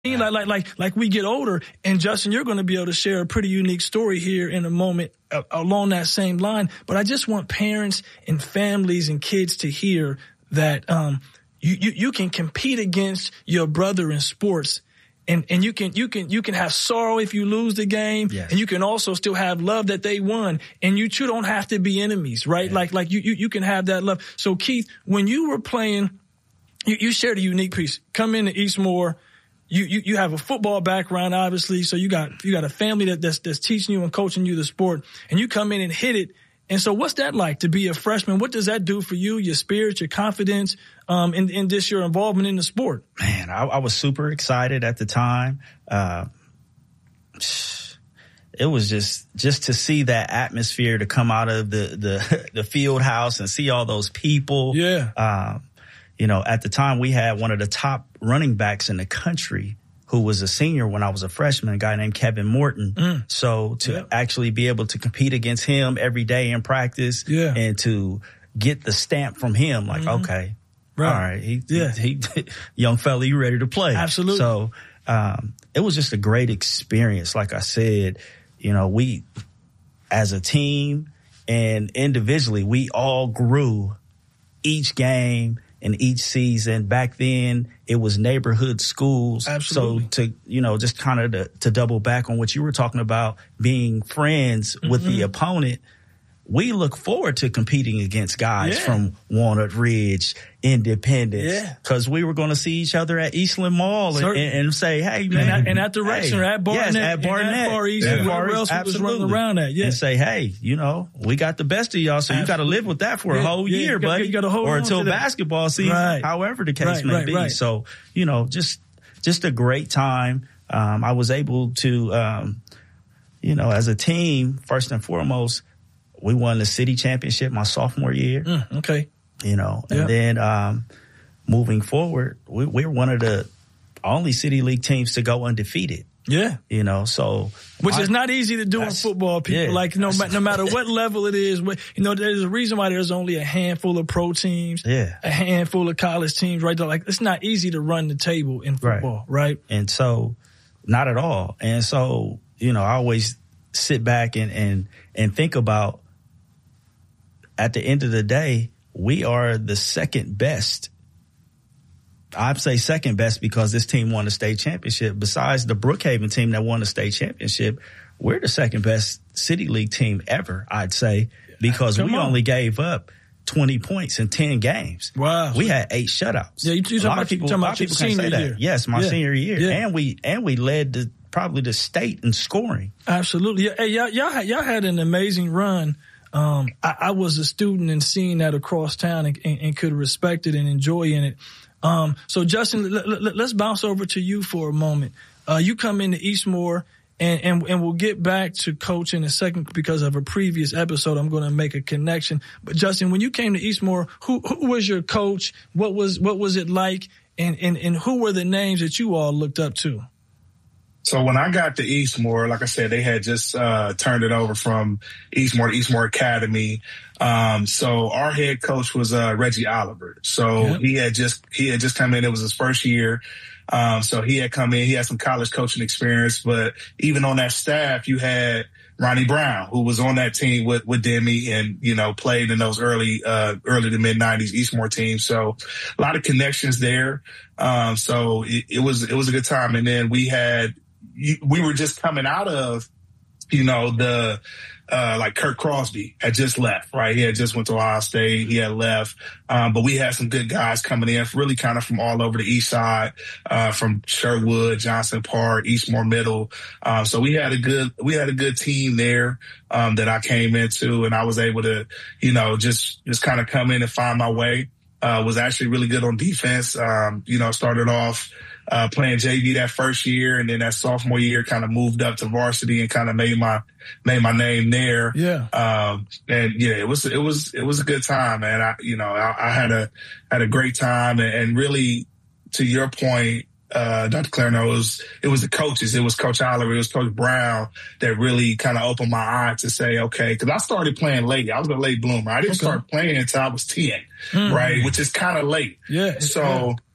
Like we get older, and Justin, you're going to be able to share a pretty unique story here in a moment along that same line. But I just want parents and families and kids to hear that you can compete against your brother in sports, and you can have sorrow if you lose the game, yes. And you can also still have love that they won, and you two don't have to be enemies, right? Yeah. Like you can have that love. So Keith, when you were playing, you shared a unique piece. Come into Eastmoor. You have a football background, obviously, so you got a family that's teaching you and coaching you the sport, and you come in and hit it. And so what's that like to be a freshman? What does that do for you, your spirit, your confidence, in this, your involvement in the sport? Man, I was super excited at the time. It was just to see that atmosphere, to come out of the field house and see all those people. Yeah. At the time we had one of the top running backs in the country who was a senior when I was a freshman, a guy named Kevin Morton. So to actually be able to compete against him every day in practice, and to get the stamp from him, like, okay, right. All right, he young fella, you ready to play? Absolutely. So it was just a great experience. Like I said, we as a team and individually, we all grew each game. In each season. Back then, it was neighborhood schools. Absolutely. So to, just kind of to double back on what you were talking about, being friends with the opponent, we look forward to competing against guys from Walnut Ridge, Independence, because we were going to see each other at Eastland Mall and say, hey, man. And at Direction, or at Barnett. Yes, at Barnett. At Far East, where else was running around at. And say, hey, we got the best of y'all, so you got to live with that for a whole year, buddy. You gotta hold or on until basketball season, however the case may be. Right. So, just a great time. I was able to, as a team, first and foremost, we won the city championship my sophomore year. Okay. And then moving forward, we're one of the only city league teams to go undefeated. Yeah. So. Which is not easy to do in football, people. Yeah, like, no matter what level it is, there's a reason why there's only a handful of pro teams, a handful of college teams, right? Like, it's not easy to run the table in football, right? And so, not at all. And so, I always sit back and think about, at the end of the day, we are the second best. I'd say second best because this team won the state championship. Besides the Brookhaven team that won the state championship, we're the second best city league team ever, I'd say, because we only gave up 20 points in 10 games. Wow. We had 8 shutouts. Yeah, a lot of people can't say that. Year. Yes, my senior year. Yeah. And we led probably the state in scoring. Absolutely. Yeah, hey, y'all had an amazing run. I was a student and seeing that across town and could respect it and enjoy in it. So Justin, let's bounce over to you for a moment. You come into Eastmoor and we'll get back to coach in a second because of a previous episode. I'm going to make a connection. But Justin, when you came to Eastmoor, who was your coach? What was it like? And who were the names that you all looked up to? So when I got to Eastmoor, like I said, they had just turned it over from Eastmoor to Eastmoor Academy. So our head coach was Reggie Oliver. So he had just come in. It was his first year. So he had come in. He had some college coaching experience, but even on that staff, you had Ronnie Brown, who was on that team with Demi and, played in those early to mid 90s Eastmoor teams. So a lot of connections there. So it was a good time. And then we were just coming out of, like Kirk Crosby had just left, right? He had just went to Ohio State. He had left. But we had some good guys coming in, really kind of from all over the east side, from Sherwood, Johnson Park, Eastmoor Middle. So we had a good team there, that I came into, and I was able to, just kind of come in and find my way. Was actually really good on defense. Started off playing JV that first year, and then that sophomore year kind of moved up to varsity and kind of made my name there. Yeah. It was a good time, man. I had a great time, and really, to your point, Dr. Clarno, it was the coaches. It was Coach Oliver, it was Coach Brown that really kind of opened my eye to say, okay, because I started playing late. I was a late bloomer. I didn't start playing until I was 10, right? Which is kind of late. Yeah. So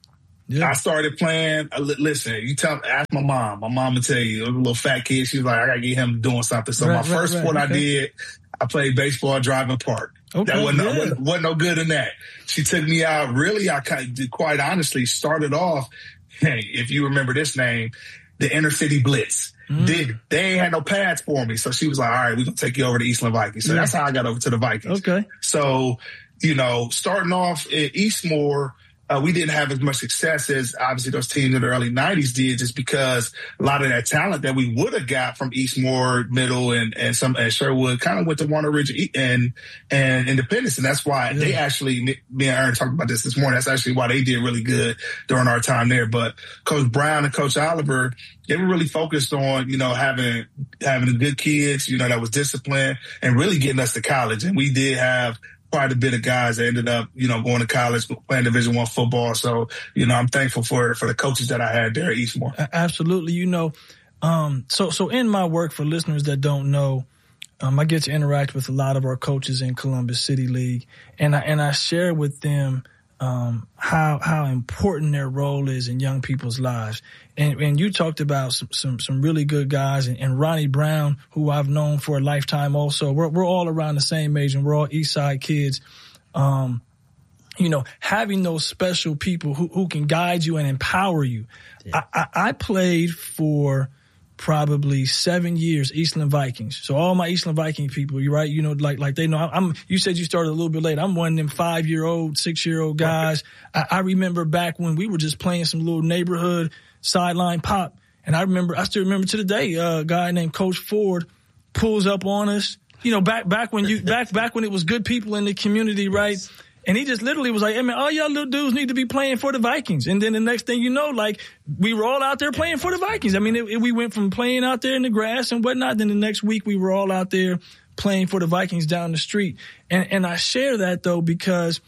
I started playing. Listen, ask my mom. My mom will tell you, a little fat kid. She was like, I got to get him doing something. So my first sport I did, I played baseball at Driving Park. Okay, that wasn't no good in that. She took me out. Really, I quite honestly started off, if you remember this name, the Inner City Blitz. They ain't had no pads for me. So she was like, all right, we're going to take you over to Eastland Vikings. So that's how I got over to the Vikings. Okay. So, starting off at Eastmoor, we didn't have as much success as obviously those teams in the early 90s did, just because a lot of that talent that we would have got from Eastmoor, Middle, and Sherwood kind of went to Walnut Ridge and Independence. And that's why they actually, me and Aaron talked about this morning, that's actually why they did really good during our time there. But Coach Brown and Coach Oliver, they were really focused on, having good kids, that was disciplined and really getting us to college. And we did have quite a bit of guys that ended up, going to college, playing Division I football. So, I'm thankful for the coaches that I had there at Eastmoor. Absolutely. So in my work, for listeners that don't know, I get to interact with a lot of our coaches in Columbus City League, and I share with them how important their role is in young people's lives. And you talked about some really good guys, and Ronnie Brown, who I've known for a lifetime also. We're all around the same age, and we're all East Side kids. Having those special people who can guide you and empower you. Yeah. I played for probably 7 years, Eastland Vikings. So all my Eastland Viking people, you're right, like they know. You said you started a little bit late. I'm one of them 5-year-old, 6-year-old guys. I remember back when we were just playing some little neighborhood sideline pop. And I still remember to the day, a guy named Coach Ford pulls up on us, back when it was good people in the community, right? Yes. And he just literally was like, hey, man, all y'all little dudes need to be playing for the Vikings. And then the next thing you know, we were all out there playing for the Vikings. I mean, we went from playing out there in the grass and whatnot. Then the next week we were all out there playing for the Vikings down the street. And I share that, though, because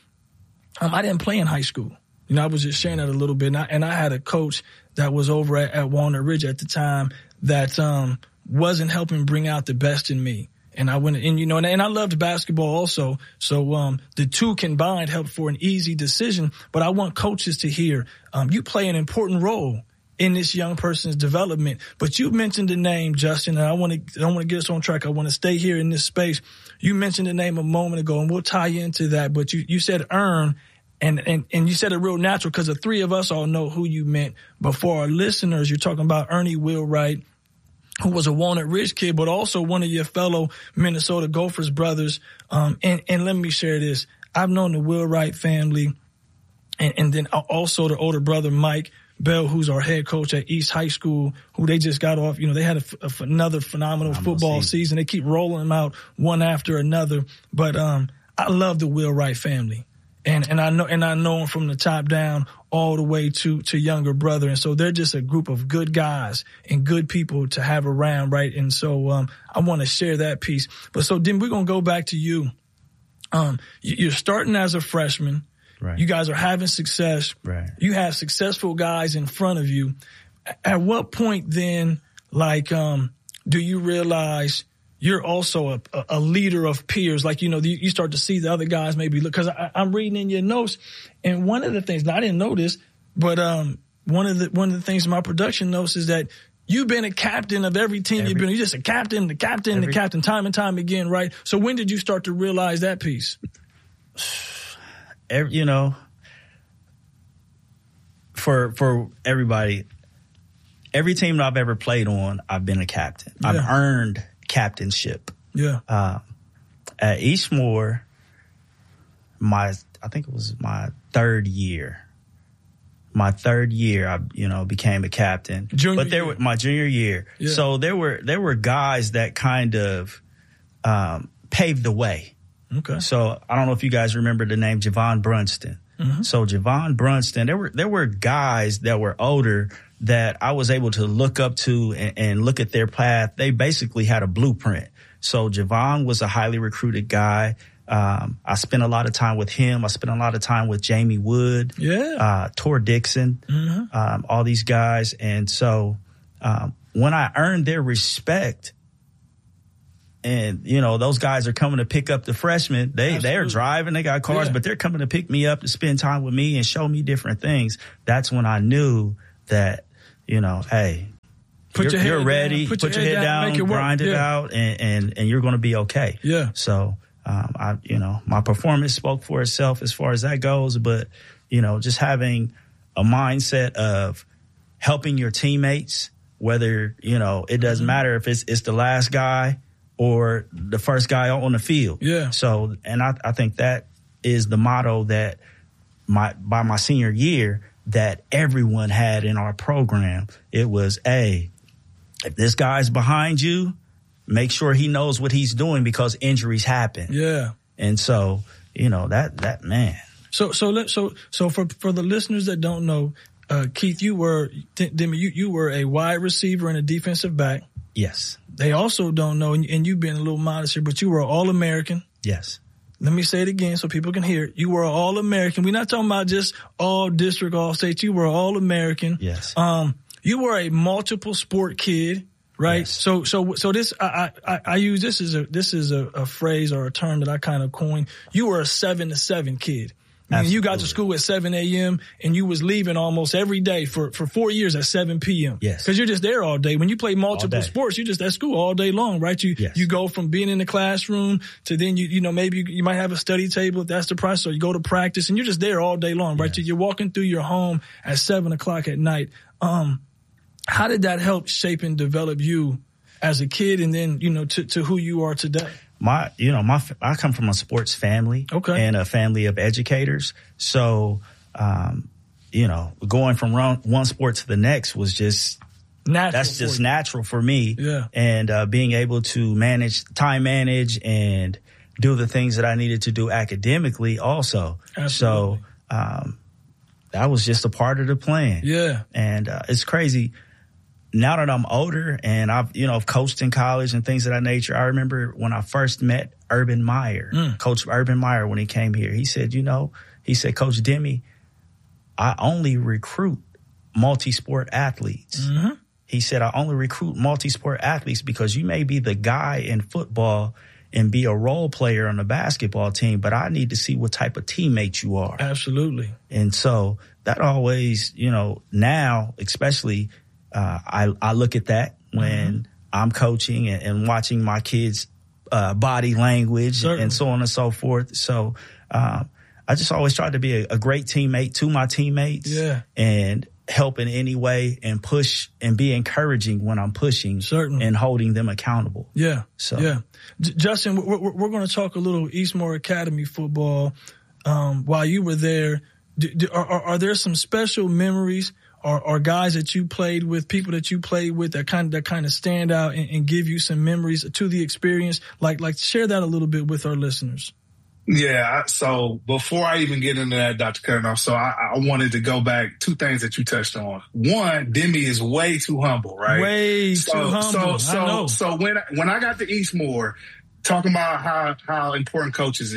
I didn't play in high school. I was just sharing that a little bit. And I had a coach that was over at Walnut Ridge at the time that wasn't helping bring out the best in me. And I went and I loved basketball also. So the two combined helped for an easy decision. But I want coaches to hear you play an important role in this young person's development. But you mentioned the name, Justin, and I don't want to get us on track. I want to stay here in this space. You mentioned the name a moment ago, and we'll tie you into that. But you said Earn. And you said it real natural because the three of us all know who you meant. But for our listeners, you're talking about Ernie Wheelwright, who was a Walnut Ridge kid, but also one of your fellow Minnesota Gophers brothers. And let me share this. I've known the Wheelwright family and then also the older brother, Mike Bell, who's our head coach at East High School, who they just got off. They had another phenomenal football season. They keep rolling them out one after another. But I love the Wheelwright family. And I know them from the top down all the way to younger brother. And so they're just a group of good guys and good people to have around, right? And so I want to share that piece. But so then we're going to go back to you. You're starting as a freshman. Right. You guys are having success. Right. You have successful guys in front of you. At what point then, do you realize you're also a leader of peers? You start to see the other guys maybe look, because I'm reading in your notes, and one of the things, I didn't know this, but one of the things in my production notes is that you've been a captain of every team you've been. You're just a captain, the captain, time and time again, right? So when did you start to realize that piece? For everybody, every team that I've ever played on, I've been a captain. Yeah. I've earned captainship. Yeah. At Eastmoor, I think it was my third year. My third year, I became a captain. My junior year. Yeah. So there were guys that kind of paved the way. Okay. So I don't know if you guys remember the name Javon Brunston. Mm-hmm. So Javon Brunston, there were guys that were older that I was able to look up to and look at their path. They basically had a blueprint. So Javon was a highly recruited guy. I spent a lot of time with him. I spent a lot of time with Jamie Wood, Tor Dixon, all these guys. And so when I earned their respect, And, you know, those guys are coming to pick up the freshmen. They're driving, they got cars, but they're coming to pick me up to spend time with me and show me different things. That's when I knew that, you know, hey, you're ready, put your head down, grind it out, and you're going to be okay. Yeah. So, my performance spoke for itself as far as that goes, but, you know, just having a mindset of helping your teammates, whether, you know, it doesn't matter if it's the last guy or the first guy on the field. Yeah. So, and I think that is the motto that by my senior year that everyone had in our program. It was, hey, if this guy's behind you, make sure he knows what he's doing because injuries happen. Yeah. And so, you know, that man. So for the listeners that don't know, Keith, you were a wide receiver and a defensive back. Yes. They also don't know, and you've been a little modest here, but you were All-American. Yes. Let me say it again so people can hear it. You were All-American. We're not talking about just all-district, all-state. You were All-American. Yes. You were a multiple sport kid, right? Yes. So this, I use this is a phrase or a term that I kind of coined. You were a 7-to-7 kid. I mean, you got to school at 7 a.m. and you was leaving almost every day for 4 years at 7 p.m. Yes. Because you're just there all day. When you play multiple sports, you're just at school all day long, right? You go from being in the classroom to then maybe you might have a study table if that's the process, or you go to practice and you're just there all day long, right? Yes. You're walking through your home at 7 o'clock at night. How did that help shape and develop you as a kid and then, to who you are today? I come from a sports family and a family of educators. So, going from one sport to the next was just natural. That's just natural for me. Yeah. And, being able to time manage and do the things that I needed to do academically also. Absolutely. So, that was just a part of the plan. Yeah. And, it's crazy. Now that I'm older and I've coached in college and things of that nature, I remember when I first met Urban Meyer, Coach Urban Meyer, when he came here, he said, Coach Demi, I only recruit multi-sport athletes. Mm-hmm. He said, I only recruit multi-sport athletes because you may be the guy in football and be a role player on the basketball team, but I need to see what type of teammate you are. Absolutely. And so that always, now especially, I look at that when I'm coaching and watching my kids' body language and so on and so forth. So I just always try to be a great teammate to my teammates and help in any way and push and be encouraging when I'm pushing and holding them accountable. Yeah. So Justin, we're going to talk a little Eastmoor Academy football. While you were there, are there some special memories or guys that you played with, people that you played with that kind of stand out and give you some memories to the experience? Like share that a little bit with our listeners. Yeah. So before I even get into that, Dr. Cutenoff, so I wanted to go back two things that you touched on. One, Demi is way too humble, right? Too humble. So when I got to Eastmoor, talking about how important coaches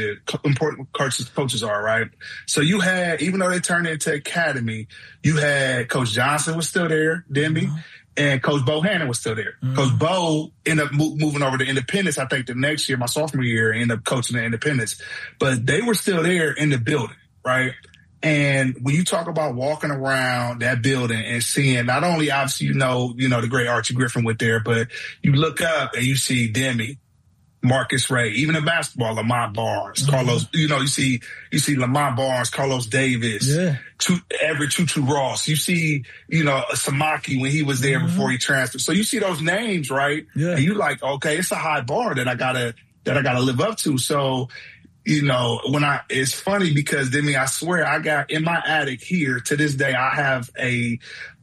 are, right? So you had, even though they turned into Academy, you had Coach Johnson was still there, Demi, and Coach Bo Hannon was still there. Coach Bo ended up moving over to Independence, I think the next year, my sophomore year, ended up coaching the Independence. But they were still there in the building, right? And when you talk about walking around that building and seeing, not only obviously, the great Archie Griffin went there, but you look up and you see Demi, Marcus Ray, even in basketball, Lamont Barnes, Carlos, you see Lamont Barnes, Carlos Davis, Everett Choo Ross. You see, Samaki when he was there before he transferred. So you see those names, right? Yeah. And you like, okay, it's a high bar that I gotta live up to. So, it's funny because Demi, I swear I got in my attic here to this day, I have a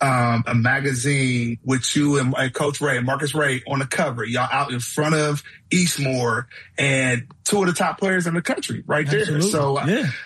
magazine with you and Coach Ray, Marcus Ray on the cover. Y'all out in front of Eastmoor and two of the top players in the country right there. Absolutely. So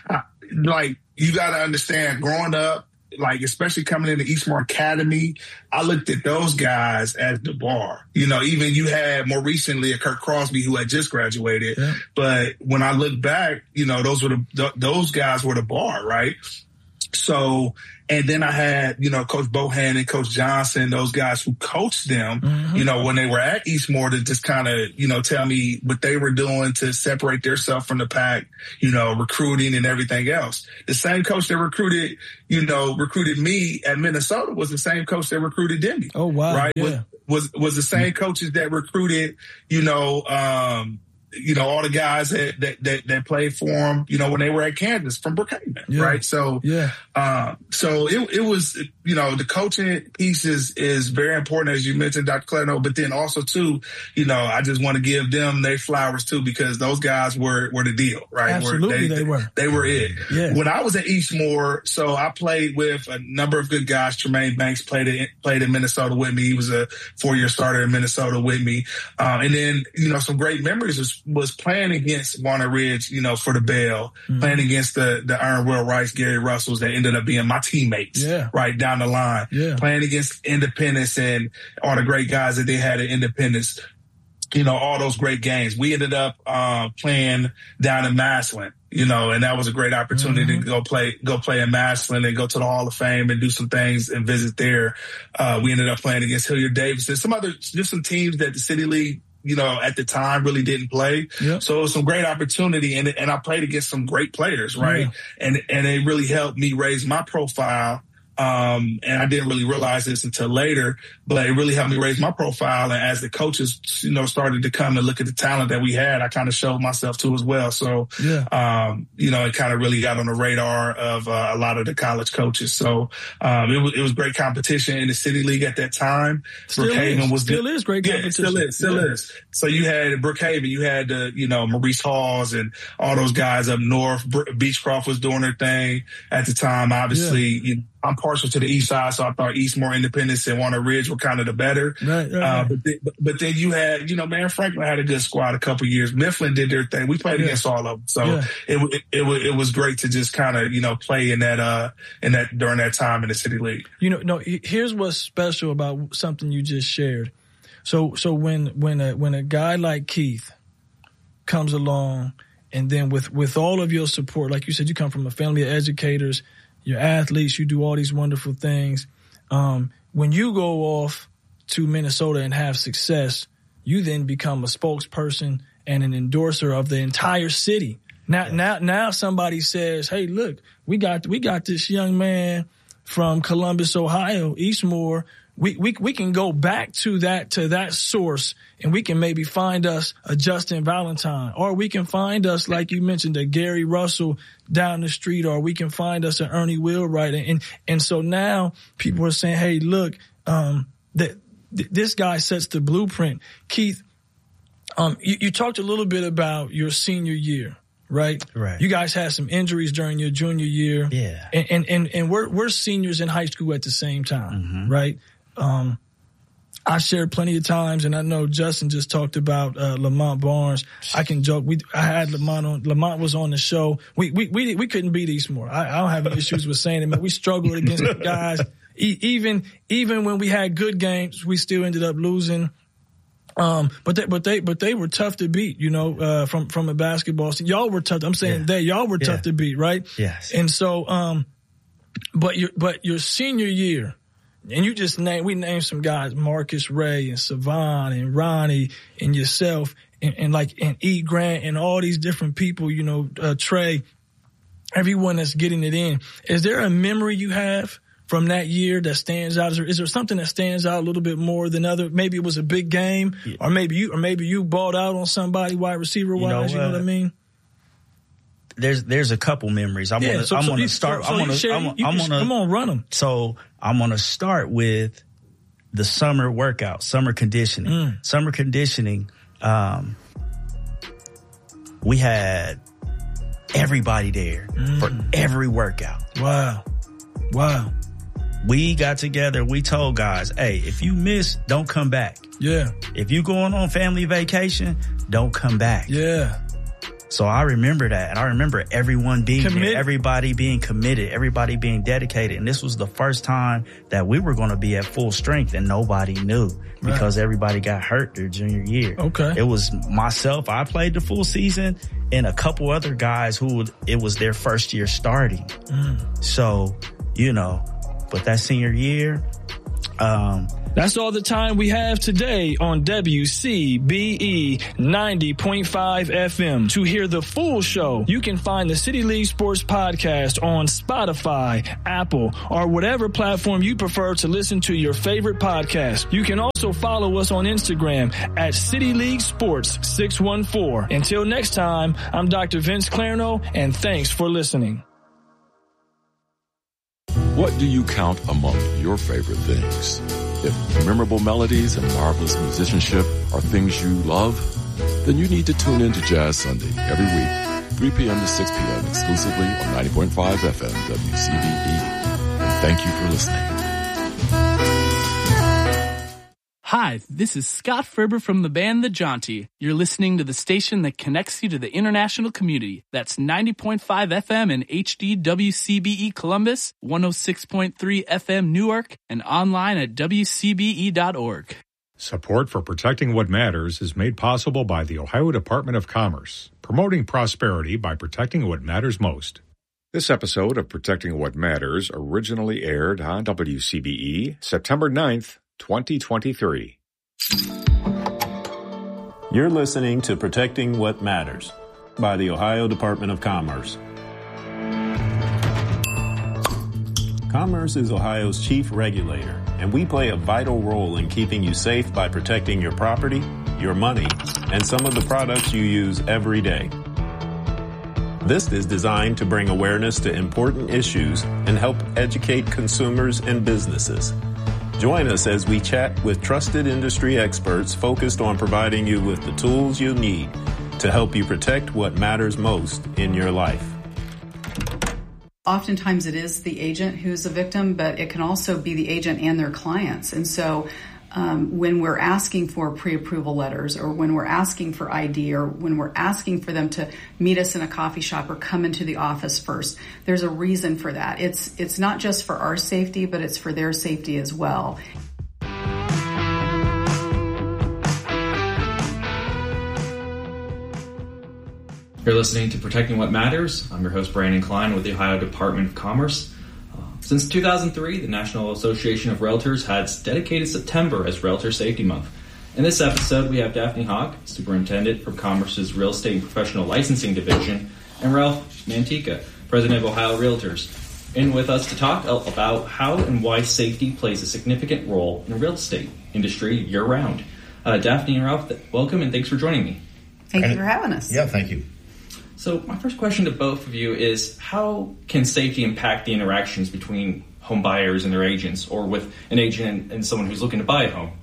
you got to understand growing up, especially coming into Eastmoor Academy, I looked at those guys as the bar. Even you had more recently a Kirk Crosby who had just graduated. Yeah. But when I look back, those guys were the bar, right? So, and then I had, Coach Bohan and Coach Johnson, those guys who coached them, when they were at Eastmoor to just kind of, tell me what they were doing to separate themselves from the pack, recruiting and everything else. The same coach that recruited me at Minnesota was the same coach that recruited Demi. Oh, wow. Right? Yeah. Was the same coaches that recruited, all the guys that played for him, when they were at Kansas from Brookhaven, right? So, so it was, the coaching piece is very important, as you mentioned, Dr. Cleno, but then also too, I just want to give them their flowers too, because those guys were the deal, right? Absolutely, they were. They were it. Yeah. When I was at Eastmoor, so I played with a number of good guys. Tremaine Banks played in Minnesota with me. He was a 4-year starter in Minnesota with me. And then, some great memories was playing against Walnut Ridge, for the Bell, playing against the Aaron Will Rice, Gary Russells that ended up being my teammates, right down the line, playing against Independence and all the great guys that they had at Independence, all those great games. We ended up playing down in Massillon, and that was a great opportunity to go play in Massillon and go to the Hall of Fame and do some things and visit there. We ended up playing against Hilliard Davis and some teams that the City League, at the time really didn't play. Yep. So it was some great opportunity and I played against some great players, right? Yeah. And it really helped me raise my profile. And I didn't really realize this until later, but it really helped me raise my profile. And as the coaches, started to come and look at the talent that we had, I kind of showed myself too as well. So, it kind of really got on the radar of a lot of the college coaches. So, it was great competition in the City League at that time. Brookhaven still is great competition. Still is. So you had Brookhaven, you had Maurice Halls and all those guys up north. Beechcroft was doing their thing at the time. Obviously, I'm partial to the east side, so I thought Eastmoor, Independence, and Walnut Ridge were kind of the better. Right. But then you had, Marion Franklin had a good squad a couple years. Mifflin did their thing. We played against all of them, so it was great to just kind of play in that during that time in the City League. Here's what's special about something you just shared. So when a guy like Keith comes along, and then with all of your support, like you said, you come from a family of educators. You're athletes, you do all these wonderful things. When you go off to Minnesota and have success, you then become a spokesperson and an endorser of the entire city. Now somebody says, hey, look, we got this young man from Columbus, Ohio, Eastmoor. We can go back to that source, and we can maybe find us a Justin Valentine, or we can find us, like you mentioned, a Gary Russell down the street, or we can find us an Ernie Wheelwright. And so now people are saying, hey, look, this guy sets the blueprint. Keith, you talked a little bit about your senior year. Right. You guys had some injuries during your junior year. Yeah. And we're seniors in high school at the same time. Right. I shared plenty of times, and I know Justin just talked about Lamont Barnes. I can joke. I had Lamont on. Lamont was on the show. We couldn't beat Eastmoor. I don't have any issues with saying it, but we struggled against the guys. Even when we had good games, we still ended up losing. But they were tough to beat, from a basketball. So y'all were tough. I'm saying y'all were tough to beat, right? Yes. And so, but your senior year, and we named some guys, Marcus Ray and Savon and Ronnie and yourself and E. Grant and all these different people, Trey, everyone that's getting it in. Is there a memory you have from that year that stands out? Is there something that stands out a little bit more than other? Maybe it was a big game, or maybe you balled out on somebody wide receiver wise. You know what I mean? There's a couple memories. I'm gonna start. Come on, run them. So I'm gonna start with the summer workout, summer conditioning. Summer conditioning. We had everybody there for every workout. Wow. We got together. We told guys, hey, if you miss, don't come back. Yeah. If you going on family vacation, don't come back. Yeah. So I remember that, and I remember everyone being Committed. there, everybody being committed, everybody being dedicated. And this was the first time that we were going to be at full strength, and nobody knew because everybody got hurt their junior year. Okay. It was myself. I played the full season, and a couple other guys it was their first year starting. So, but that senior year, that's all the time we have today on WCBE 90.5 FM. To hear the full show, you can find the City League Sports Podcast on Spotify, Apple, or whatever platform you prefer to listen to your favorite podcast. You can also follow us on Instagram at City League Sports 614. Until next time, I'm Dr. Vince Clarno, and thanks for listening. What do you count among your favorite things? If memorable melodies and marvelous musicianship are things you love, then you need to tune in to Jazz Sunday every week, 3 p.m. to 6 p.m. exclusively on 90.5 FM WCBE. And thank you for listening. Hi, this is Scott Ferber from the band The Jaunty. You're listening to the station that connects you to the international community. That's 90.5 FM and HD WCBE Columbus, 106.3 FM Newark, and online at WCBE.org. Support for Protecting What Matters is made possible by the Ohio Department of Commerce, promoting prosperity by protecting what matters most. This episode of Protecting What Matters originally aired on WCBE September 9th, 2023. You're listening to Protecting What Matters by the Ohio Department of Commerce. Commerce is Ohio's chief regulator, and we play a vital role in keeping you safe by protecting your property, your money, and some of the products you use every day. This is designed to bring awareness to important issues and help educate consumers and businesses. Join us as we chat with trusted industry experts focused on providing you with the tools you need to help you protect what matters most in your life. Oftentimes it is the agent who's a victim, but it can also be the agent and their clients. And so when we're asking for pre-approval letters, or when we're asking for ID, or when we're asking for them to meet us in a coffee shop or come into the office first, there's a reason for that. It's not just for our safety, but it's for their safety as well. You're listening to Protecting What Matters. I'm your host, Brandon Klein, with the Ohio Department of Commerce. Since 2003, the National Association of Realtors has dedicated September as Realtor Safety Month. In this episode, we have Daphne Hawk, Superintendent from Commerce's Real Estate and Professional Licensing Division, and Ralph Mantica, President of Ohio Realtors, in with us to talk about how and why safety plays a significant role in the real estate industry year-round. Daphne and Ralph, welcome, and thanks for joining me. Thank you for having us. Yeah, thank you. So my first question to both of you is, how can safety impact the interactions between home buyers and their agents, or with an agent and someone who's looking to buy a home?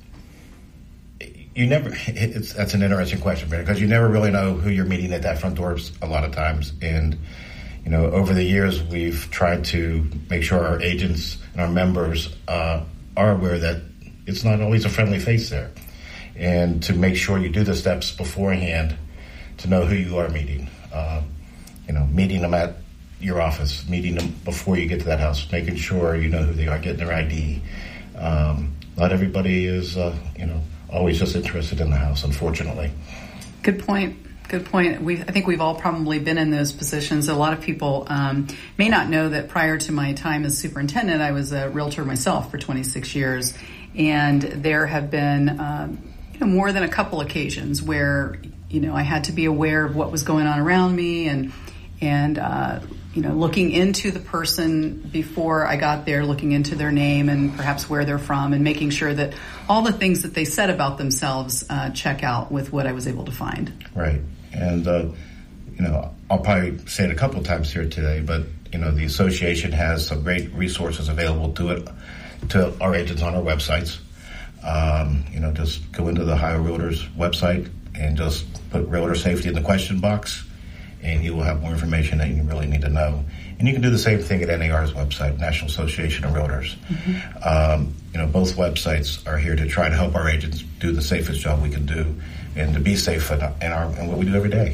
That's an interesting question, Brandon, because you never really know who you're meeting at that front door a lot of times. And, over the years, we've tried to make sure our agents and our members are aware that it's not always a friendly face there. And to make sure you do the steps beforehand to know who you are meeting. Meeting them at your office, meeting them before you get to that house, making sure you know who they are, getting their ID. Not everybody is, always just interested in the house, unfortunately. Good point. I think we've all probably been in those positions. A lot of people may not know that prior to my time as superintendent, I was a realtor myself for 26 years. And there have been more than a couple occasions where I had to be aware of what was going on around me, and looking into the person before I got there, looking into their name and perhaps where they're from, and making sure that all the things that they said about themselves check out with what I was able to find. Right. And, I'll probably say it a couple of times here today, but, the association has some great resources available to our agents on our websites. Just go into the Ohio Realtors website and just put realtor safety in the question box, and you will have more information that you really need to know. And you can do the same thing at NAR's website, National Association of Realtors. Mm-hmm. Both websites are here to try to help our agents do the safest job we can do, and to be safe in what we do every day.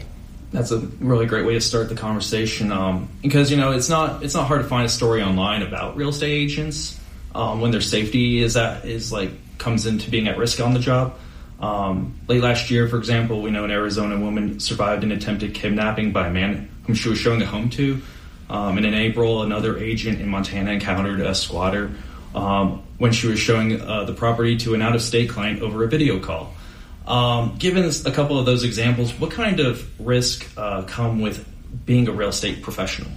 That's a really great way to start the conversation, because it's not hard to find a story online about real estate agents when their safety comes into being at risk on the job. Late last year, for example, we know an Arizona woman survived an attempted kidnapping by a man whom she was showing a home to. And in April, another agent in Montana encountered a squatter when she was showing the property to an out-of-state client over a video call. Given a couple of those examples, what kind of risk come with being a real estate professional?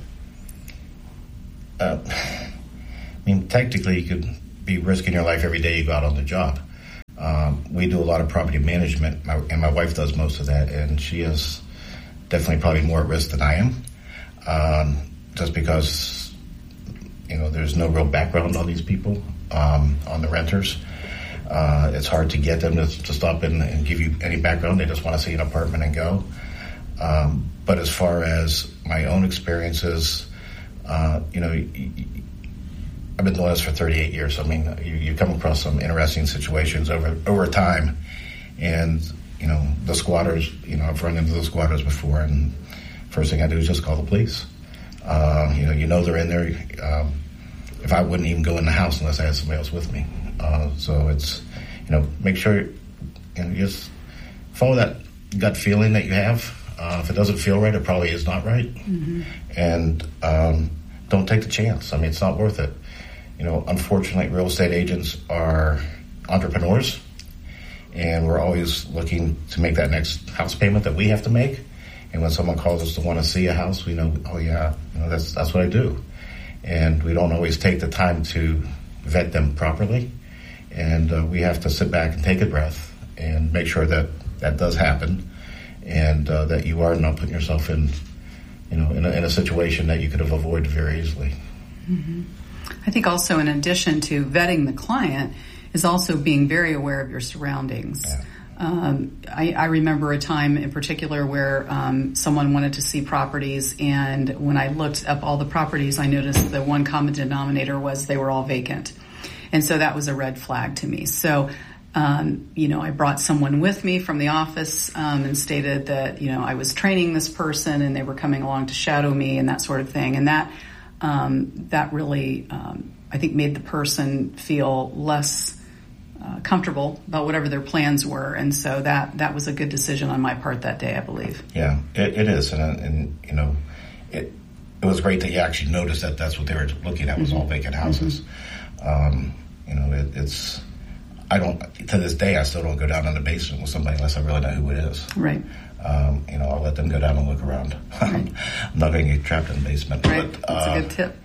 Technically, you could be risking your life every day you go out on the job. We do a lot of property management, and my wife does most of that, and she is definitely probably more at risk than I am, just because, there's no real background on these people, on the renters. It's hard to get them to stop and give you any background. They just want to see an apartment and go. But as far as my own experiences, I've been doing this for 38 years. So, you come across some interesting situations over time. And, the squatters, I've run into the squatters before. And first thing I do is just call the police. They're in there. If I wouldn't even go in the house unless I had somebody else with me. So it's, make sure you just follow that gut feeling that you have. If it doesn't feel right, it probably is not right. Mm-hmm. And don't take the chance. It's not worth it. Unfortunately, real estate agents are entrepreneurs, and we're always looking to make that next house payment that we have to make. And when someone calls us to want to see a house, we know, oh yeah, that's what I do. And we don't always take the time to vet them properly. And we have to sit back and take a breath and make sure that that does happen, and that you are not putting yourself in a situation that you could have avoided very easily. Mm-hmm. I think also, in addition to vetting the client, is also being very aware of your surroundings. Yeah. I remember a time in particular where someone wanted to see properties, and when I looked up all the properties, I noticed the one common denominator was they were all vacant. And so that was a red flag to me. So, I brought someone with me from the office and stated that, I was training this person and they were coming along to shadow me and that sort of thing. And that really, I think, made the person feel less comfortable about whatever their plans were. And so that was a good decision on my part that day, I believe. Yeah, it is. And it was great that you actually noticed that that's what they were looking at was all vacant houses. Mm-hmm. To this day, I still don't go down in the basement with somebody unless I really know who it is. Right. I'll let them go down and look around. Right. I'm not going to get trapped in the basement. Right. But, that's a good tip.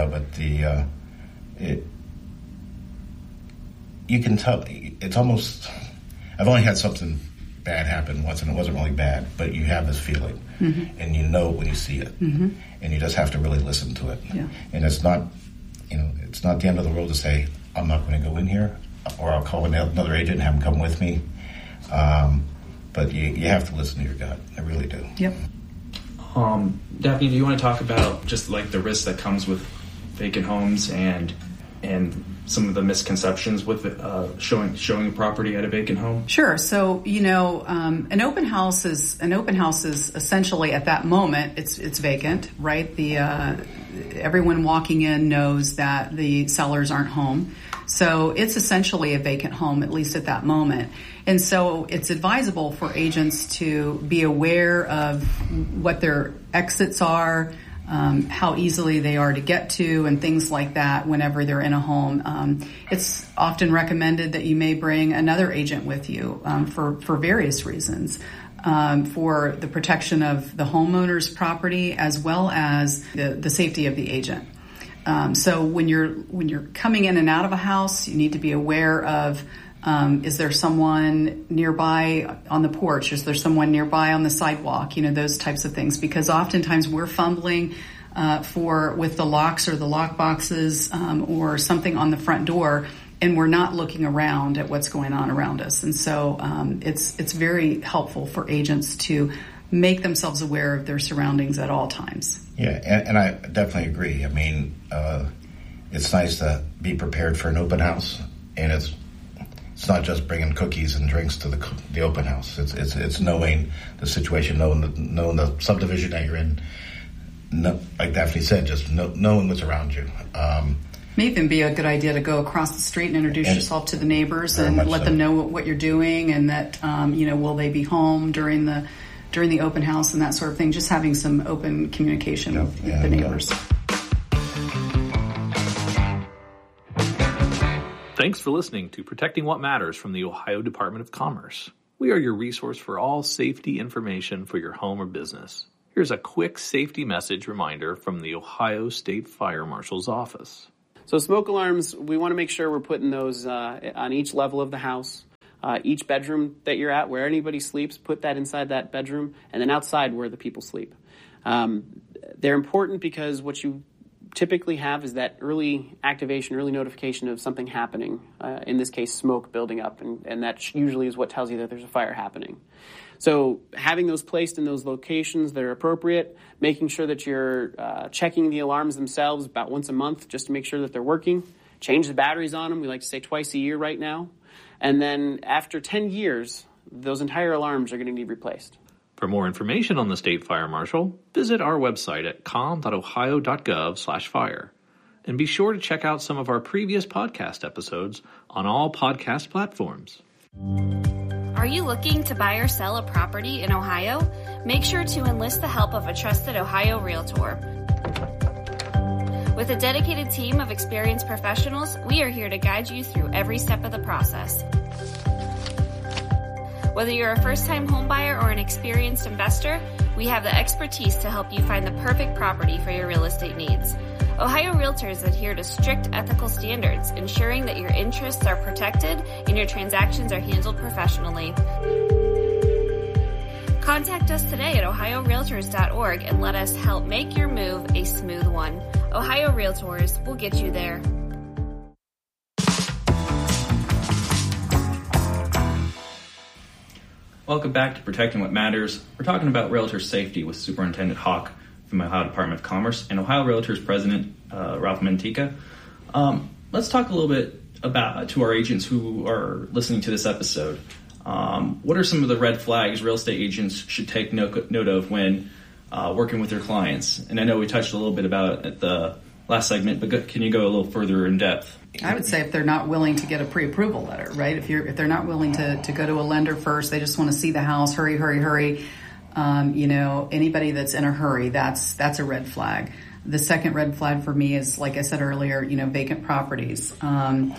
You can tell, it's almost, I've only had something bad happen once, and it wasn't really bad, but you have this feeling, mm-hmm. and you know when you see it, mm-hmm. and you just have to really listen to it. Yeah. And it's not the end of the world to say, I'm not going to go in here, or I'll call another agent and have them come with me. But you have to listen to your gut. I really do. Yep. Daphne, do you want to talk about just like the risk that comes with vacant homes and some of the misconceptions with showing a property at a vacant home? Sure. So, an open house is essentially at that moment it's vacant, right? Everyone walking in knows that the sellers aren't home. So it's essentially a vacant home, at least at that moment. And so it's advisable for agents to be aware of what their exits are, how easily they are to get to, and things like that whenever they're in a home. It's often recommended that you may bring another agent with you for various reasons. For the protection of the homeowner's property as well as the safety of the agent. So when you're coming in and out of a house, you need to be aware of is there someone nearby on the porch? Is there someone nearby on the sidewalk? Those types of things, because oftentimes we're fumbling with the locks or the lock boxes or something on the front door, and we're not looking around at what's going on around us. And so it's very helpful for agents to make themselves aware of their surroundings at all times. Yeah, and I definitely agree. I mean, it's nice to be prepared for an open house, and it's not just bringing cookies and drinks to the open house. It's knowing the situation, knowing the subdivision that you're in. Like Daphne said, just knowing what's around you. May even be a good idea to go across the street and introduce yourself to the neighbors and let them know what you're doing, and that will they be home during the open house and that sort of thing. Just having some open communication with the neighbors. Thanks for listening to Protecting What Matters from the Ohio Department of Commerce. We are your resource for all safety information for your home or business. Here's a quick safety message reminder from the Ohio State Fire Marshal's office. So smoke alarms, we want to make sure we're putting those on each level of the house. Each bedroom that you're at, where anybody sleeps, put that inside that bedroom, and then outside where the people sleep. They're important because what you typically have is that early activation, early notification of something happening, in this case smoke building up, and that usually is what tells you that there's a fire happening. So having those placed in those locations that are appropriate, making sure that you're checking the alarms themselves about once a month just to make sure that they're working, change the batteries on them, we like to say twice a year right now, and then after 10 years, those entire alarms are going to need replaced. For more information on the State Fire Marshal, visit our website at com.ohio.gov/fire. And be sure to check out some of our previous podcast episodes on all podcast platforms. Are you looking to buy or sell a property in Ohio? Make sure to enlist the help of a trusted Ohio realtor. With a dedicated team of experienced professionals, we are here to guide you through every step of the process. Whether you're a first-time homebuyer or an experienced investor, we have the expertise to help you find the perfect property for your real estate needs. Ohio Realtors adhere to strict ethical standards, ensuring that your interests are protected and your transactions are handled professionally. Contact us today at ohiorealtors.org and let us help make your move a smooth one. Ohio Realtors will get you there. Welcome back to Protecting What Matters. We're talking about realtor safety with Superintendent Hawk from the Ohio Department of Commerce and Ohio Realtors President Ralph Mantica. Let's talk a little bit about to our agents who are listening to this episode. What are some of the red flags real estate agents should take note of when working with their clients? And I know we touched a little bit about it at the last segment, but can you go a little further in depth? I would say if they're not willing to get a pre-approval letter, right? If they're not willing to go to a lender first, they just want to see the house, hurry. Anybody that's in a hurry, that's a red flag. The second red flag for me is, like I said earlier, vacant properties. Only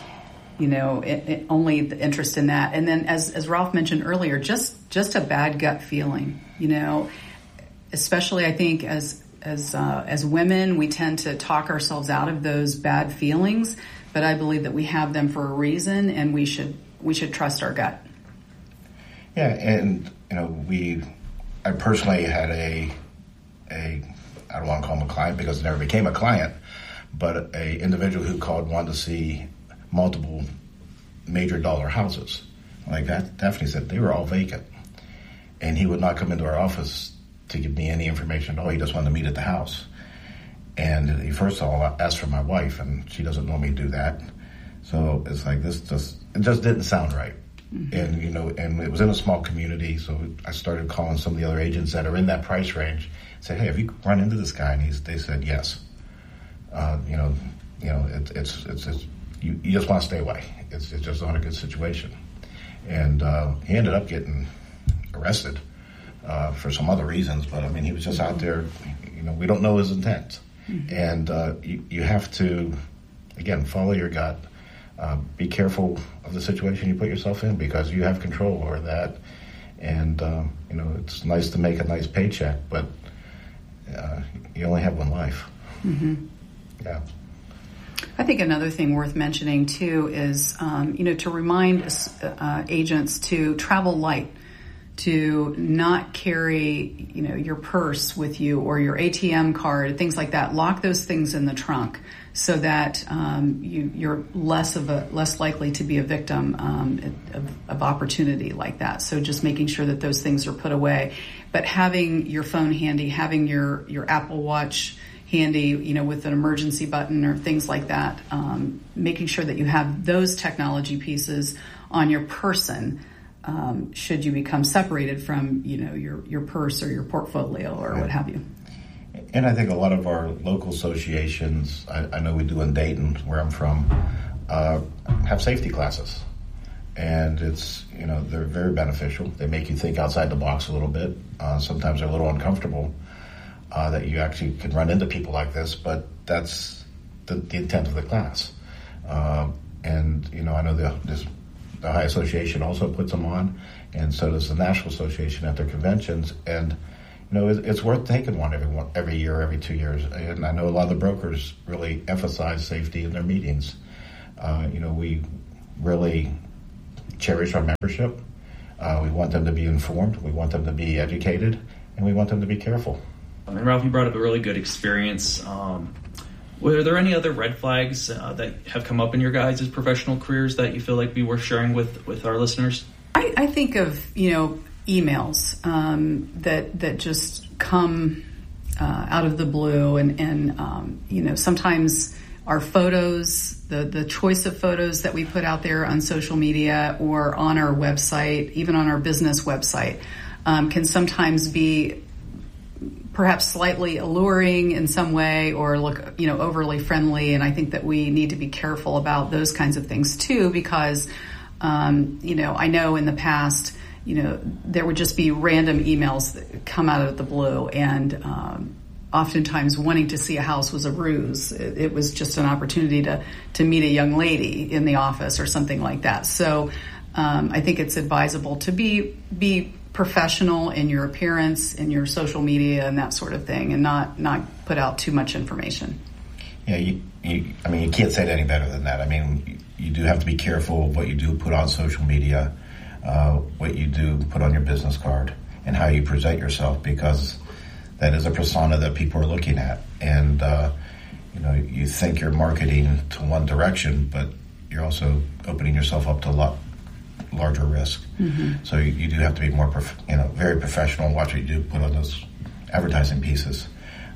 the interest in that. And then as Ralph mentioned earlier, just a bad gut feeling, especially I think as women, we tend to talk ourselves out of those bad feelings, but I believe that we have them for a reason, and we should trust our gut. Yeah, and I personally had a I don't want to call him a client because it never became a client, but a individual who called wanted to see multiple major dollar houses. Like that, Daphne said, they were all vacant, and he would not come into our office to give me any information at all. He just wanted to meet at the house. And he first of all asked for my wife, and she doesn't normally do that. So it's like it just didn't sound right. Mm-hmm. And it was in a small community, so I started calling some of the other agents that are in that price range. Said, hey, have you run into this guy? And they said yes. It's you just want to stay away. It's just not a good situation. And he ended up getting arrested for some other reasons, but I mean, he was just out there. We don't know his intent. Mm-hmm. And you have to, again, follow your gut. Be careful of the situation you put yourself in because you have control over that. And, it's nice to make a nice paycheck, but you only have one life. Mm-hmm. Yeah. I think another thing worth mentioning, too, is, to remind agents to travel light, to not carry, your purse with you or your ATM card, things like that. Lock those things in the trunk so that you're less likely to be a victim of opportunity like that. So just making sure that those things are put away. But having your phone handy, having your Apple Watch handy, with an emergency button or things like that, making sure that you have those technology pieces on your person should you become separated from, your purse or your portfolio or what have you. And I think a lot of our local associations, I know we do in Dayton, where I'm from, have safety classes. And it's, they're very beneficial. They make you think outside the box a little bit. Sometimes they're a little uncomfortable that you actually can run into people like this, but that's the intent of the class. And, I know the Ohio Association also puts them on, and so does the National Association at their conventions. And, it's worth taking one every year, every 2 years. And I know a lot of the brokers really emphasize safety in their meetings. We really cherish our membership. We want them to be informed. We want them to be educated, and we want them to be careful. And Ralph, you brought up a really good experience. Were there any other red flags that have come up in your guys' professional careers that you feel like be worth sharing with our listeners? I think of, emails that just come out of the blue, and sometimes our photos, the choice of photos that we put out there on social media or on our website, even on our business website, can sometimes be perhaps slightly alluring in some way or look, overly friendly. And I think that we need to be careful about those kinds of things too, because, I know in the past, there would just be random emails that come out of the blue, and oftentimes wanting to see a house was a ruse. It was just an opportunity to meet a young lady in the office or something like that. So I think it's advisable to be professional in your appearance, in your social media, and that sort of thing, and not put out too much information. Yeah, you can't say it any better than that. I mean, you do have to be careful of what you do put on social media, what you do put on your business card, and how you present yourself, because that is a persona that people are looking at. And, you think you're marketing to one direction, but you're also opening yourself up to a lot larger risk. Mm-hmm. So you do have to be more, very professional and watch what you do put on those advertising pieces.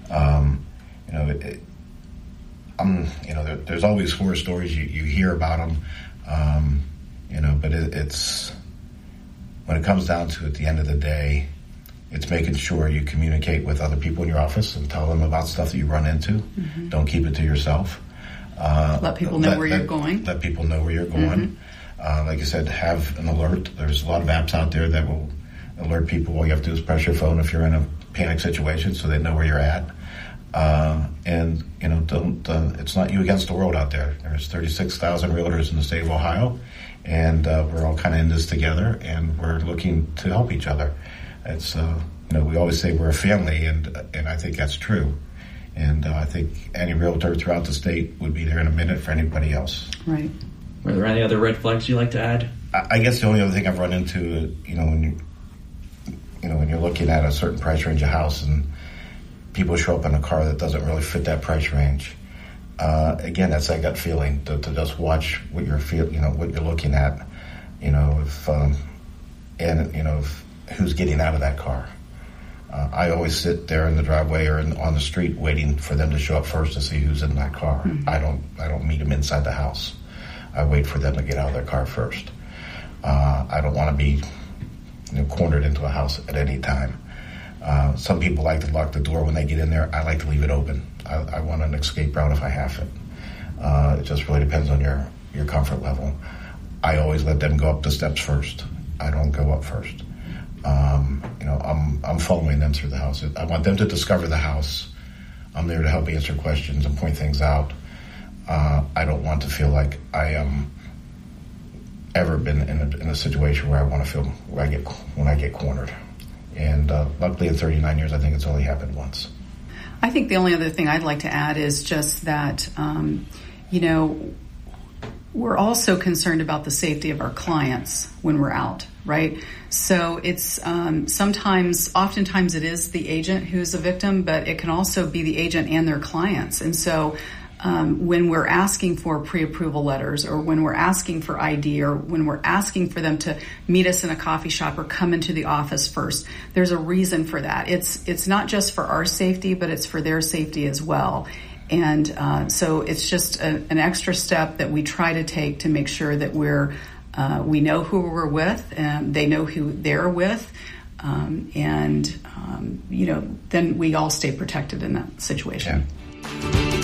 There's always horror stories. You hear about them, but it's when it comes down to it, at the end of the day, it's making sure you communicate with other people in your office and tell them about stuff that you run into. Mm-hmm. Don't keep it to yourself. Let people know where you're going. Let people know where you're going. Mm-hmm. Like I said, have an alert. There's a lot of apps out there that will alert people. All you have to do is press your phone if you're in a panic situation, so they know where you're at. It's not you against the world out there. There's 36,000 realtors in the state of Ohio, and we're all kind of in this together, and we're looking to help each other. It's we always say we're a family, and I think that's true. And I think any realtor throughout the state would be there in a minute for anybody else. Right. Are there any other red flags you'd like to add? I guess the only other thing I've run into, when you're looking at a certain price range of house and people show up in a car that doesn't really fit that price range. Again, that's that gut feeling to just watch what you're what you're looking at, if who's getting out of that car. I always sit there in the driveway or on the street waiting for them to show up first to see who's in that car. Mm-hmm. I don't meet them inside the house. I wait for them to get out of their car first. I don't want to be cornered into a house at any time. Some people like to lock the door when they get in there. I like to leave it open. I want an escape route if I have it. It just really depends on your comfort level. I always let them go up the steps first. I don't go up first. I'm following them through the house. I want them to discover the house. I'm there to help answer questions and point things out. I don't want to feel like I am ever been in a situation where I want to feel when I get cornered. And luckily in 39 years, I think it's only happened once. I think the only other thing I'd like to add is just that, we're also concerned about the safety of our clients when we're out, right? So it's oftentimes it is the agent who's a victim, but it can also be the agent and their clients. And so when we're asking for pre-approval letters, or when we're asking for ID, or when we're asking for them to meet us in a coffee shop or come into the office first, there's a reason for that. It's not just for our safety, but it's for their safety as well. And so it's just an extra step that we try to take to make sure that we're We know who we're with, and they know who they're with. Then we all stay protected in that situation. Yeah.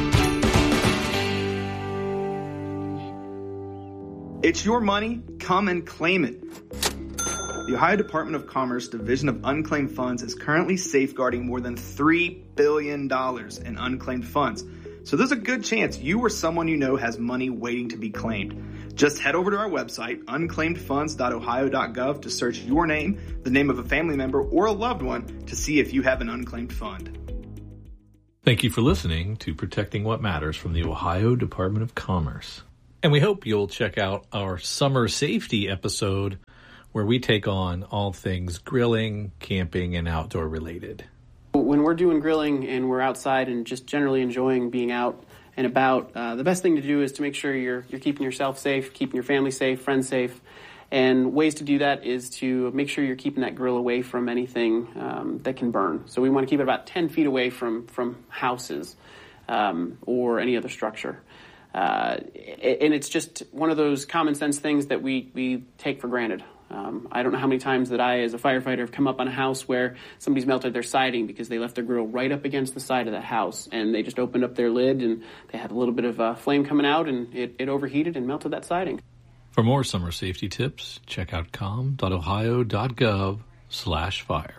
It's your money. Come and claim it. The Ohio Department of Commerce Division of Unclaimed Funds is currently safeguarding more than $3 billion in unclaimed funds. So there's a good chance you or someone you know has money waiting to be claimed. Just head over to our website, unclaimedfunds.ohio.gov, to search your name, the name of a family member, or a loved one to see if you have an unclaimed fund. Thank you for listening to Protecting What Matters from the Ohio Department of Commerce. And we hope you'll check out our summer safety episode where we take on all things grilling, camping, and outdoor related. When we're doing grilling and we're outside and just generally enjoying being out and about, the best thing to do is to make sure you're keeping yourself safe, keeping your family safe, friends safe. And ways to do that is to make sure you're keeping that grill away from anything that can burn. So we want to keep it about 10 feet away from houses or any other structure. And it's just one of those common sense things that we take for granted. I don't know how many times that I, as a firefighter, have come up on a house where somebody's melted their siding because they left their grill right up against the side of that house, and they just opened up their lid and they had a little bit of flame coming out, and it overheated and melted that siding. For more summer safety tips, check out com.ohio.gov/fire.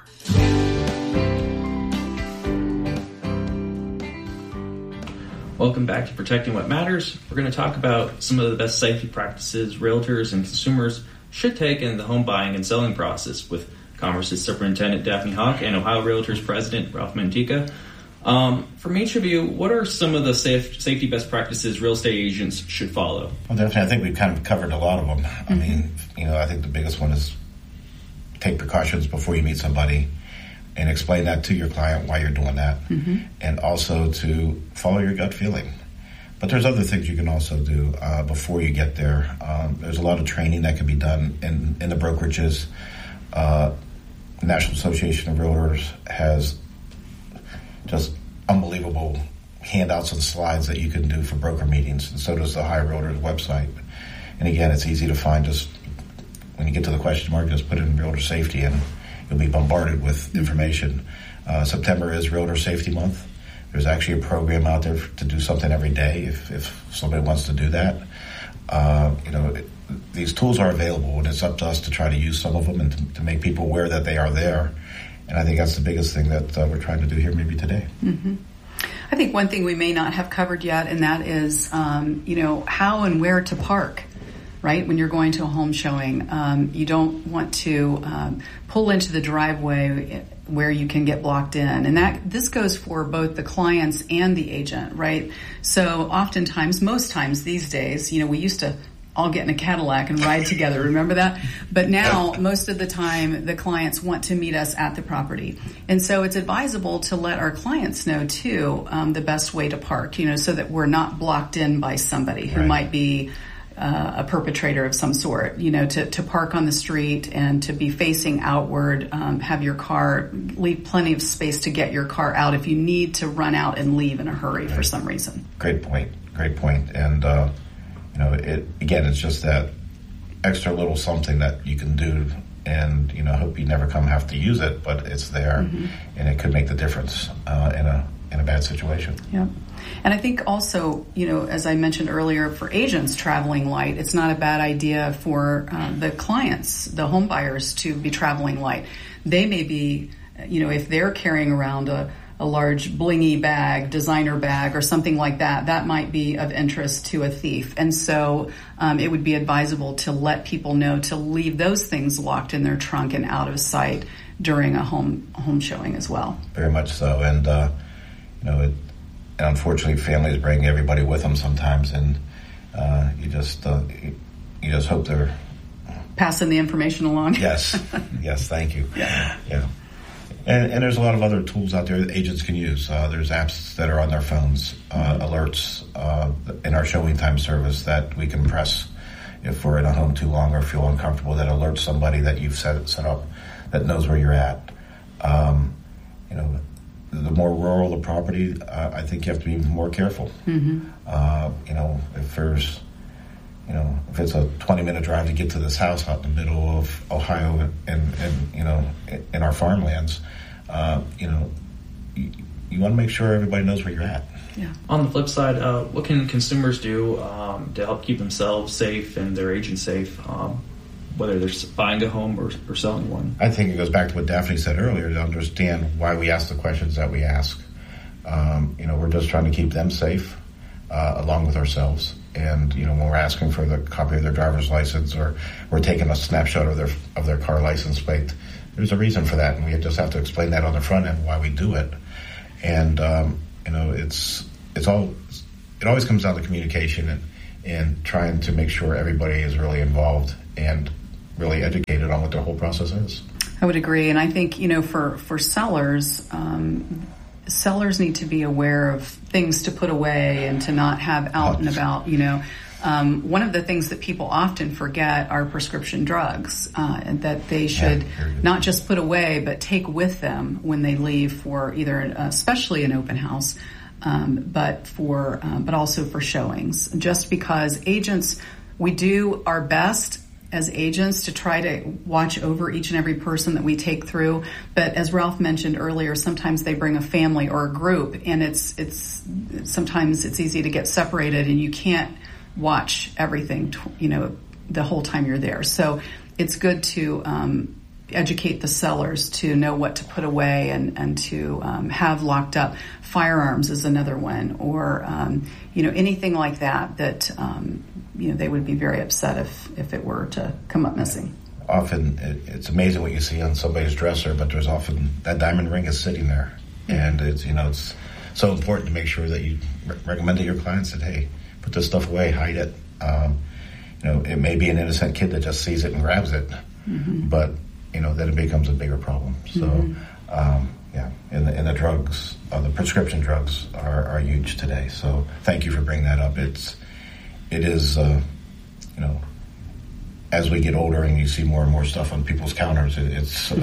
Welcome back to Protecting What Matters. We're going to talk about some of the best safety practices realtors and consumers should take in the home buying and selling process with Commerce's Superintendent Daphne Hawk and Ohio Realtors President Ralph Mantica. From each of you, what are some of the safety best practices real estate agents should follow? Well, definitely, I think we've kind of covered a lot of them. Mm-hmm. I mean, I think the biggest one is take precautions before you meet somebody and explain that to your client why you're doing that. Mm-hmm. And also to follow your gut feeling. But there's other things you can also do before you get there. There's a lot of training that can be done in the brokerages. National Association of Realtors has just unbelievable handouts and slides that you can do for broker meetings, and so does the Ohio Realtors website. And again, it's easy to find. Just when you get to the question mark, just put in Realtor Safety and you'll be bombarded with information. September is Realtor Safety Month. There's actually a program out there to do something every day if somebody wants to do that. These tools are available, and it's up to us to try to use some of them and to make people aware that they are there. And I think that's the biggest thing that we're trying to do here maybe today. Mm-hmm. I think one thing we may not have covered yet, and that is, how and where to park. Right? When you're going to a home showing, you don't want to pull into the driveway where you can get blocked in. And this goes for both the clients and the agent, right? So oftentimes, most times these days, we used to all get in a Cadillac and ride together. Remember that? But now, most of the time, the clients want to meet us at the property. And so it's advisable to let our clients know, too, the best way to park, so that we're not blocked in by somebody who might be a perpetrator of some sort, to park on the street and to be facing outward, have your car, leave plenty of space to get your car out if you need to run out and leave in a hurry for some reason. Great point. And, it's just that extra little something that you can do, and, I hope you never have to use it, but it's there, mm-hmm. and it could make the difference in a bad situation. Yeah. And I think also, as I mentioned earlier, for agents traveling light, it's not a bad idea for the clients, the home buyers, to be traveling light. They may be, if they're carrying around a large blingy bag, designer bag, or something like that, that might be of interest to a thief. And so it would be advisable to let people know to leave those things locked in their trunk and out of sight during a home showing as well. Very much so. And, and unfortunately, families bring everybody with them sometimes, and you just hope they're passing the information along. Yes, thank you. Yeah. And there's a lot of other tools out there that agents can use. There's apps that are on their phones, alerts in our showing time service that we can press if we're in a home too long or feel uncomfortable, that alerts somebody that you've set up that knows where you're at. The more rural the property, I think you have to be more careful. Mm-hmm. If there's if it's a 20-minute drive to get to this house out in the middle of Ohio and in our farmlands, you want to make sure everybody knows where you're at. Yeah. On the flip side, what can consumers do to help keep themselves safe and their agents safe, whether they're buying a home or selling one? I think it goes back to what Daphne said earlier, to understand why we ask the questions that we ask. We're just trying to keep them safe along with ourselves. And, when we're asking for the copy of their driver's license or we're taking a snapshot of their car license plate, there's a reason for that. And we just have to explain that on the front end why we do it. And, it always comes down to communication and trying to make sure everybody is really involved and really educated on what their whole process is. I would agree. And I think, for sellers, sellers need to be aware of things to put away and to not have out and about, one of the things that people often forget are prescription drugs, and that they should not just put away, but take with them when they leave for either, especially an open house, but also for showings. Just because agents, we do our best as agents to try to watch over each and every person that we take through. But as Ralph mentioned earlier, sometimes they bring a family or a group, and it's sometimes it's easy to get separated and you can't watch everything, the whole time you're there. So it's good to educate the sellers to know what to put away and to have locked up. Firearms is another one, or anything like that they would be very upset if it were to come up missing. Often it's amazing what you see on somebody's dresser, but there's often that diamond ring is sitting there, and it's so important to make sure that you recommend to your clients that, hey, put this stuff away, hide it. It may be an innocent kid that just sees it and grabs it, but then it becomes a bigger problem. So, and the drugs, the prescription drugs are huge today. So thank you for bringing that up. It is, as we get older and you see more and more stuff on people's counters, it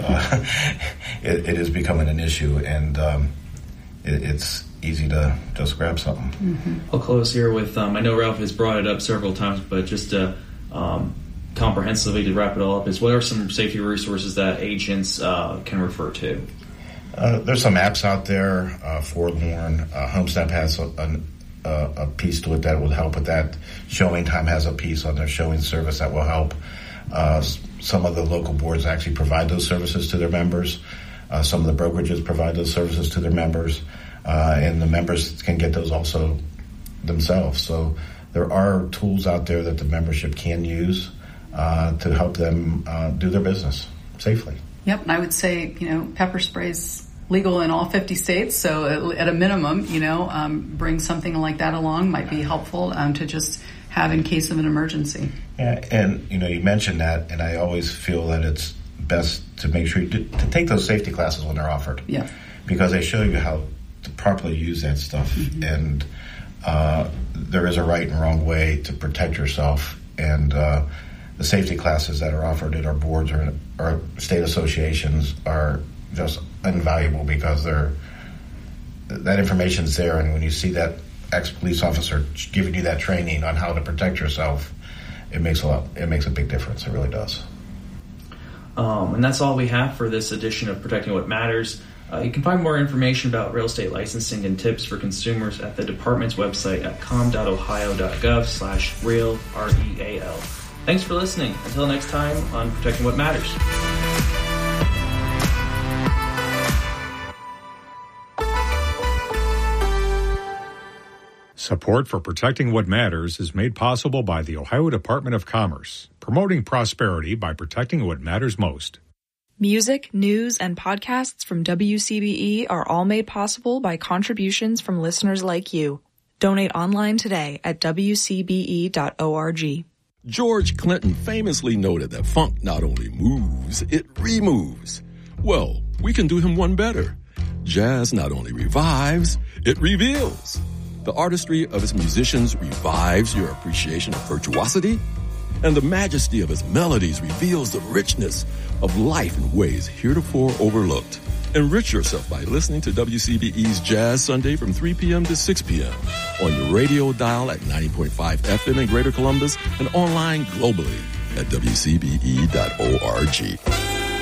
is becoming an issue, and it's easy to just grab something. I'll close here with, I know Ralph has brought it up several times, but just comprehensively to wrap it all up, is what are some safety resources that agents can refer to? There's some apps out there. Forlorn, HomeSnap has a piece to it that will help with that. Showing Time has a piece on their showing service that will help. Some of the local boards actually provide those services to their members. Some of the brokerages provide those services to their members, and the members can get those also themselves. So there are tools out there that the membership can use to help them do their business safely. Yep, and I would say, pepper spray's legal in all 50 states, so at a minimum, bring something like that along might be helpful to just have in case of an emergency. Yeah, and you mentioned that, and I always feel that it's best to make sure to take those safety classes when they're offered. Yeah, because they show you how to properly use that stuff, and there is a right and wrong way to protect yourself, and the safety classes that are offered at our boards or our state associations are just invaluable, because that information's there, and when you see that ex-police officer giving you that training on how to protect yourself, it makes a big difference. It really does. And that's all we have for this edition of Protecting What Matters. You can find more information about real estate licensing and tips for consumers at the department's website at com.ohio.gov/real, REAL. Thanks for listening. Until next time on Protecting What Matters. Support for Protecting What Matters is made possible by the Ohio Department of Commerce, promoting prosperity by protecting what matters most. Music, news, and podcasts from WCBE are all made possible by contributions from listeners like you. Donate online today at wcbe.org. George Clinton famously noted that funk not only moves, it removes. Well, we can do him one better. Jazz not only revives, it reveals. The artistry of its musicians revives your appreciation of virtuosity, and the majesty of its melodies reveals the richness of life in ways heretofore overlooked. Enrich yourself by listening to WCBE's Jazz Sunday from 3 p.m. to 6 p.m. on your radio dial at 90.5 FM in Greater Columbus and online globally at WCBE.org.